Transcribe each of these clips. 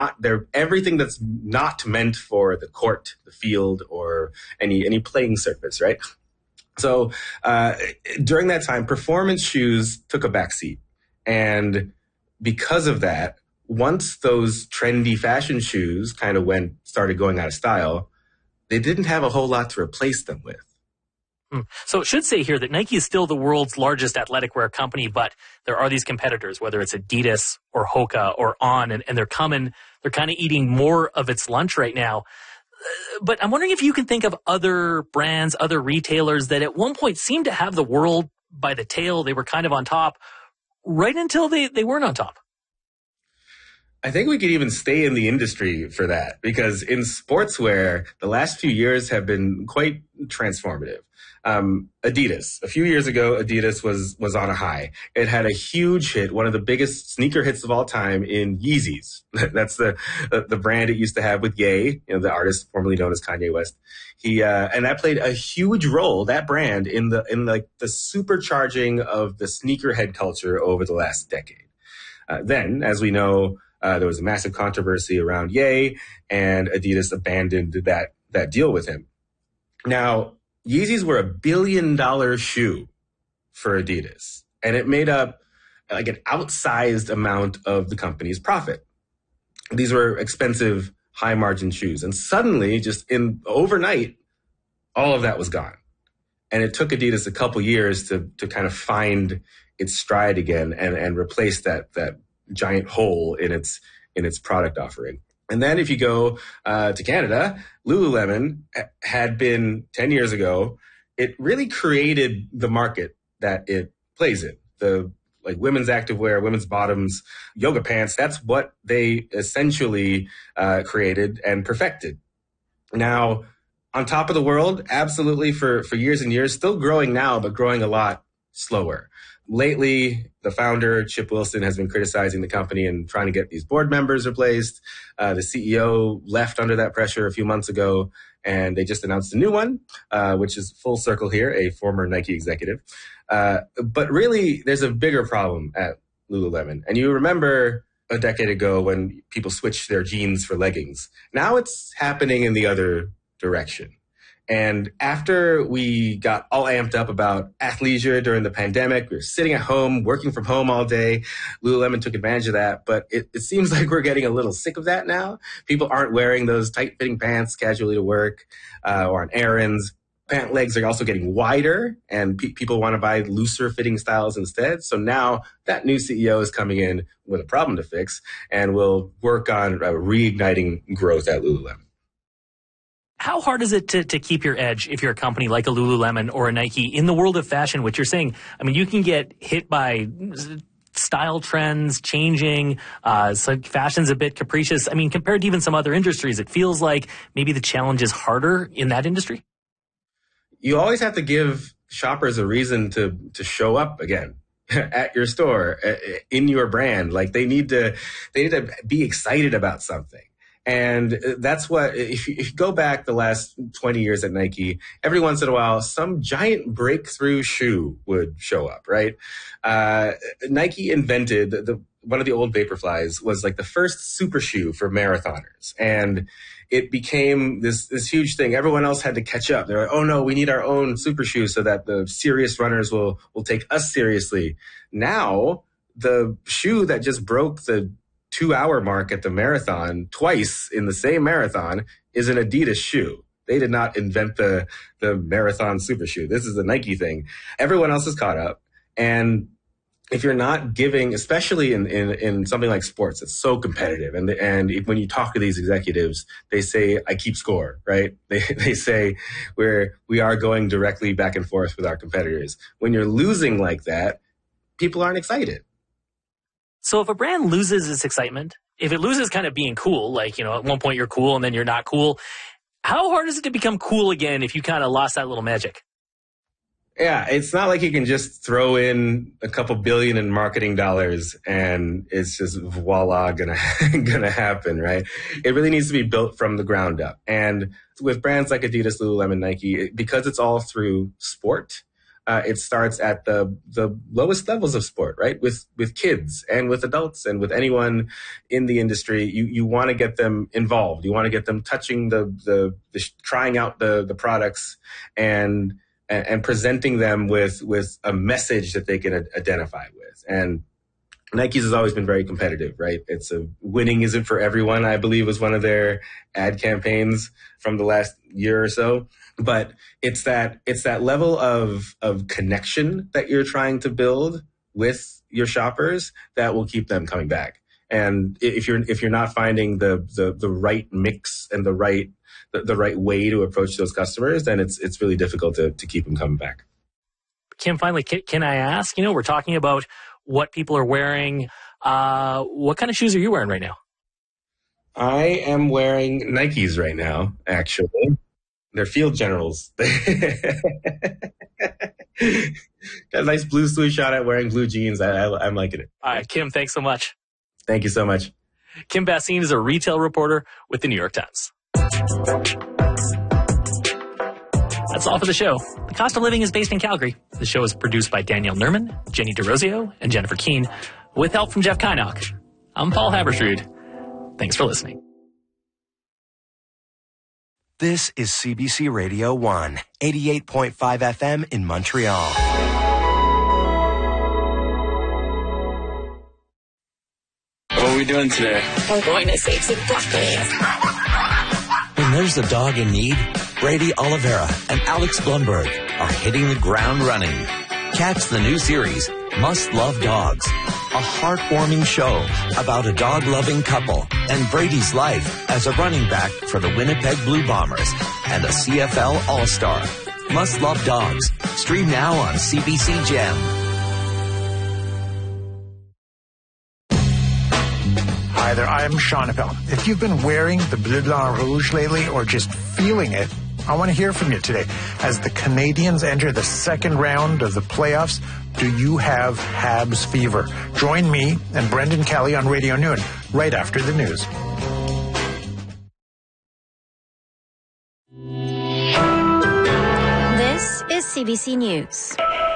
they're everything that's not meant for the court, the field, or any playing surface, right? So during that time, performance shoes took a backseat. And because of that, once those trendy fashion shoes kind of started going out of style, they didn't have a whole lot to replace them with. So it should say here that Nike is still the world's largest athletic wear company, but there are these competitors, whether it's Adidas or Hoka or On, and they're kind of eating more of its lunch right now. But I'm wondering if you can think of other brands, other retailers that at one point seemed to have the world by the tail. They were kind of on top right until they weren't on top. I think we could even stay in the industry for that, because in sportswear, the last few years have been quite transformative. Adidas. A few years ago, Adidas was on a high. It had a huge hit, one of the biggest sneaker hits of all time, in Yeezys. That's the brand it used to have with Ye, the artist formerly known as Kanye West. And that played a huge role, that brand, in the supercharging of the sneakerhead culture over the last decade. Then, as we know, there was a massive controversy around Ye, and Adidas abandoned that deal with him. Now, Yeezys were $1 billion shoe for Adidas, and it made up like an outsized amount of the company's profit. These were expensive, high margin shoes. And suddenly, just overnight, all of that was gone. And it took Adidas a couple years to kind of find its stride again and replace that giant hole in its product offering. And then if you go to Canada, Lululemon had been 10 years ago, it really created the market that it plays in. The women's activewear, women's bottoms, yoga pants, that's what they essentially created and perfected. Now, on top of the world, absolutely for years and years, still growing now, but growing a lot slower. Lately, the founder, Chip Wilson, has been criticizing the company and trying to get these board members replaced. The CEO left under that pressure a few months ago, and they just announced a new one, which is full circle here, a former Nike executive. But really, there's a bigger problem at Lululemon. And you remember a decade ago when people switched their jeans for leggings. Now it's happening in the other direction. And after we got all amped up about athleisure during the pandemic, we were sitting at home, working from home all day. Lululemon took advantage of that. But it seems like we're getting a little sick of that now. People aren't wearing those tight-fitting pants casually to work or on errands. Pant legs are also getting wider, and people want to buy looser-fitting styles instead. So now that new CEO is coming in with a problem to fix and will work on reigniting growth at Lululemon. How hard is it to keep your edge if you're a company like a Lululemon or a Nike in the world of fashion, which you're saying, I mean, you can get hit by style trends changing, so fashion's a bit capricious. I mean, compared to even some other industries, it feels like maybe the challenge is harder in that industry. You always have to give shoppers a reason to show up again at your store, in your brand. Like they need to be excited about something. And that's what, if you go back the last 20 years at Nike, every once in a while, some giant breakthrough shoe would show up, right? Nike invented one of the old Vaporflies was like the first super shoe for marathoners. And it became this huge thing. Everyone else had to catch up. They're like, oh no, we need our own super shoe so that the serious runners will take us seriously. Now, the shoe that just broke the 2-hour mark at the marathon twice in the same marathon is an Adidas shoe. They did not invent the marathon super shoe. This is a Nike thing. Everyone else is caught up. And if you're not giving, especially in something like sports, it's so competitive. And when you talk to these executives, they say, I keep score, right? They say we are going directly back and forth with our competitors. When you're losing like that, people aren't excited. So if a brand loses its excitement, if it loses kind of being cool, like, at one point you're cool and then you're not cool, how hard is it to become cool again if you kind of lost that little magic? Yeah, it's not like you can just throw in a couple billion in marketing dollars and it's just voila gonna happen, right? It really needs to be built from the ground up. And with brands like Adidas, Lululemon, Nike, because it's all through sport, it starts at the lowest levels of sport, right? With kids and with adults and with anyone in the industry. You want to get them involved. You want to get them touching the trying out the products and presenting them with a message that they can identify with. And Nike's has always been very competitive, right? Winning isn't for everyone, I believe, was one of their ad campaigns from the last year or so. But it's that level of connection that you're trying to build with your shoppers that will keep them coming back. And if you're not finding the right mix and the right way to approach those customers, then it's really difficult to keep them coming back. Kim, finally, can I ask, we're talking about what people are wearing. What kind of shoes are you wearing right now? I am wearing Nikes right now, actually. They're Field Generals. Got a nice blue sleeve shot at wearing blue jeans. I'm liking it. All right, Kim, thanks so much. Thank you so much. Kim Bassine is a retail reporter with the New York Times. That's all for the show. The Cost of Living is based in Calgary. The show is produced by Danielle Nerman, Jenny DeRosio, and Jennifer Keene, with help from Jeff Kynock. I'm Paul Haberstrood. Thanks for listening. This is CBC Radio 1, 88.5 FM in Montreal. What are we doing today? We're going to save some puppies. When there's a dog in need, Brady Oliveira and Alex Blumberg are hitting the ground running. Catch the new series, Must Love Dogs, a heartwarming show about a dog-loving couple and Brady's life as a running back for the Winnipeg Blue Bombers and a CFL All-Star. Must Love Dogs. Stream now on CBC Gem. Hi there, I'm Sean Appel. If you've been wearing the Bleu Blanc Rouge lately or just feeling it, I want to hear from you today. As the Canadians enter the second round of the playoffs, do you have Habs fever? Join me and Brendan Kelly on Radio Noon right after the news. This is CBC News.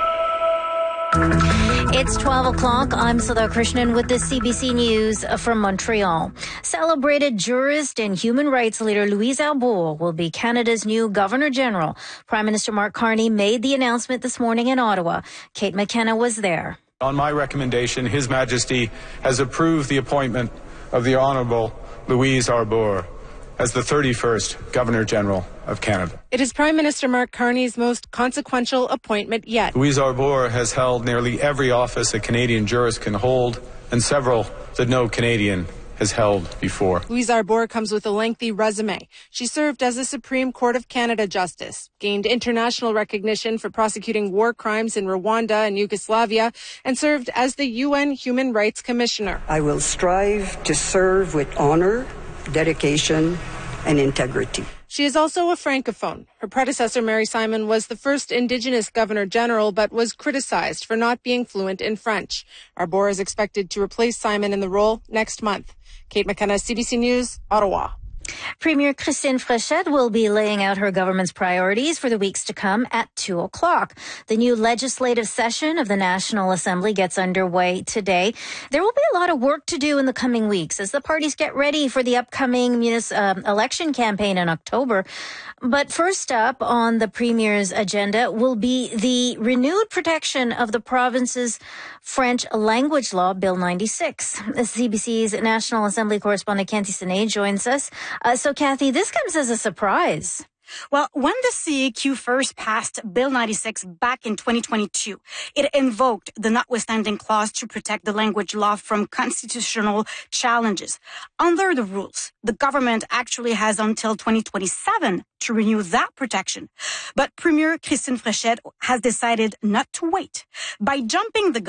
It's 12 o'clock. I'm Sudha Krishnan with the CBC News from Montreal. Celebrated jurist and human rights leader Louise Arbour will be Canada's new Governor General. Prime Minister Mark Carney made the announcement this morning in Ottawa. Kate McKenna was there. On my recommendation, His Majesty has approved the appointment of the Honourable Louise Arbour as the 31st Governor General of Canada. It is Prime Minister Mark Carney's most consequential appointment yet. Louise Arbour has held nearly every office a Canadian jurist can hold, and several that no Canadian has held before. Louise Arbour comes with a lengthy resume. She served as a Supreme Court of Canada Justice, gained international recognition for prosecuting war crimes in Rwanda and Yugoslavia, and served as the UN Human Rights Commissioner. I will strive to serve with honor, dedication, and integrity. She is also a Francophone. Her predecessor, Mary Simon, was the first Indigenous Governor General, but was criticized for not being fluent in French. Arbour is expected to replace Simon in the role next month. Kate McKenna, CBC News, Ottawa. Premier Christine Fréchette will be laying out her government's priorities for the weeks to come at 2 o'clock. The new legislative session of the National Assembly gets underway today. There will be a lot of work to do in the coming weeks as the parties get ready for the upcoming election campaign in October. But first up on the Premier's agenda will be the renewed protection of the province's French language law, Bill 96. CBC's National Assembly correspondent Canty Sinead joins us. So, Kathy, this comes as a surprise. Well, when the CAQ first passed Bill 96 back in 2022, it invoked the notwithstanding clause to protect the language law from constitutional challenges. Under the rules, the government actually has until 2027 to renew that protection. But Premier Christine Fréchette has decided not to wait. By jumping the gun,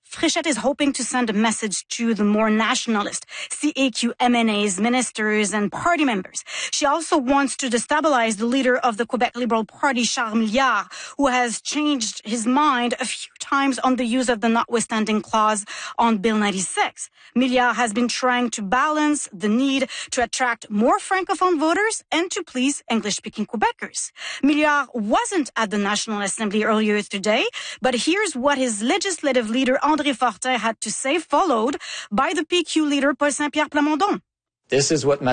Fréchette is hoping to send a message to the more nationalist CAQ-MNA's ministers and party members. She also wants to destabilize the leader of the Quebec Liberal Party, Charles Milliard, who has changed his mind a few times on the use of the notwithstanding clause on Bill 96. Milliard has been trying to balance the need to attract more Francophone voters and to please English-speaking Quebecers. Milliard wasn't at the National Assembly earlier today, but here's what his legislative leader, André Fortin, had to say, followed by the PQ leader, Paul Saint-Pierre Plamondon. This is what